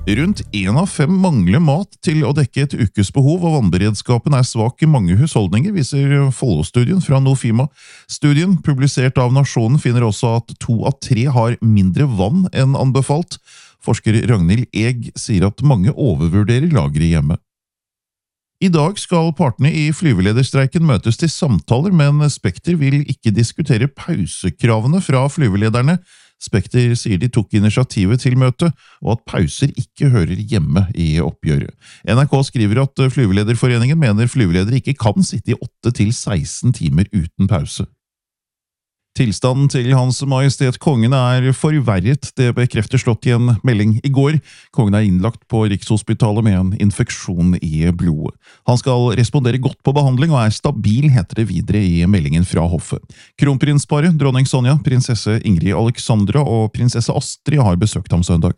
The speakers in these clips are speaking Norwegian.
Rundt 1 av 5 mangler mat til å dekke et ukesbehov, og vannberedskapen svak i mange husholdninger, viser Follo-studien fra Nofima. Studien, publisert av Nasjonen, finner også at 2 av 3 har mindre vann enn anbefalt. Forsker Ragnhild Eg sier at mange overvurderer lageret hjemme. I dag skal partene i flyvelederstreiken møtes til samtaler, men Spekter vil ikke diskutere pausekravene fra flyvelederne. Spekter sier de tok initiativet til møtet, og at pauser ikke hører hjemme i oppgjøret. NRK skriver at Flyvelederforeningen mener flyveledere ikke kan sitte i 8 til 16 timer uten pause. Tilstanden til Hans Majestet Kongen forverret, det bekrefter Slott i en melding i går. Kongen innlagt på Rikshospitalet med en infeksjon i blodet. Han skal respondere godt på behandling og stabil, heter det videre i meldingen fra hoffet. Kronprinsparet, dronning Sonja, prinsesse Ingrid Alexandra og prinsesse Astrid har besøkt ham søndag.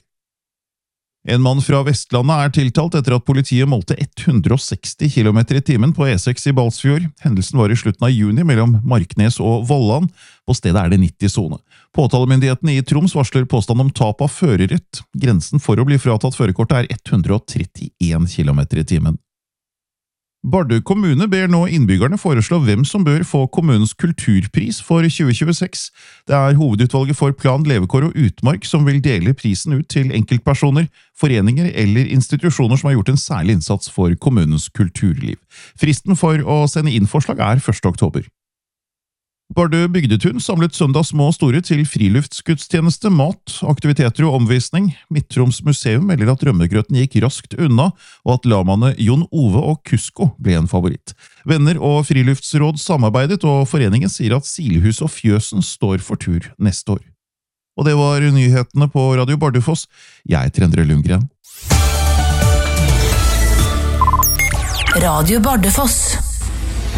En mann fra Vestlandet tiltalt etter at politiet målte 160 km i timen på E6 i Balsfjord. Hendelsen var i slutten av juni mellom Marknes og Vollan. På stedet det 90-sone. Påtalemyndigheten i Troms varsler påstand om tap av førerrett. Grensen for å bli fratatt førerkortet 131 km i timen. Bardu kommune ber nå innbyggerne foreslå hvem som bør få kommunens kulturpris for 2026. Det hovedutvalget for plan, levekår og utmark som vil dele prisen ut til enkeltpersoner, foreninger eller institusjoner som har gjort en særlig innsats for kommunens kulturliv. Fristen for å sende inn forslag 1. oktober. Bardu Bygdetun samlet søndag små og store til friluftsgudstjeneste, mat, aktiviteter og omvisning. Midt-Troms museum melder at rømmegrøten gikk raskt unna, og at lamaene Jon Ove og Kusko ble en favoritt. Venner og friluftsråd samarbeidet, og foreningen sier at Silhus og Fjøsen står for tur neste år. Og det var nyhetene på Radio Bardufoss. Jeg heter Endre Lundgren. Radio Bardufoss.